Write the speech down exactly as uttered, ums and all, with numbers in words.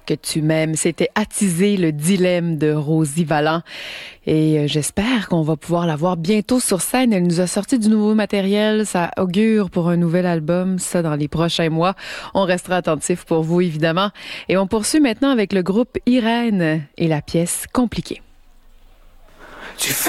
que tu m'aimes. C'était Attiser le dilemme de Rosie Valland. Et j'espère qu'on va pouvoir la voir bientôt sur scène. Elle nous a sorti du nouveau matériel. Ça augure pour un nouvel album. Ça, dans les prochains mois. On restera attentif pour vous, évidemment. Et on poursuit maintenant avec le groupe Irène et la pièce Compliquée. Tu fais